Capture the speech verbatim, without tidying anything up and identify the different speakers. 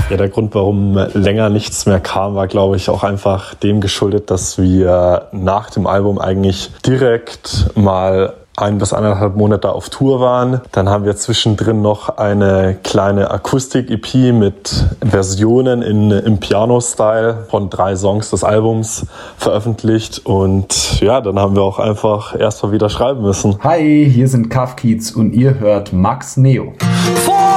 Speaker 1: Ja, der Grund, warum länger nichts mehr kam, war, glaube ich, auch einfach dem geschuldet, dass wir nach dem Album eigentlich direkt mal ein bis anderthalb Monate auf Tour waren. Dann haben wir zwischendrin noch eine kleine Akustik-E P mit Versionen in, im Piano-Style von drei Songs des Albums veröffentlicht. Und ja, dann haben wir auch einfach erstmal wieder schreiben müssen.
Speaker 2: Hi, hier sind Kafkiez und ihr hört Max Neo.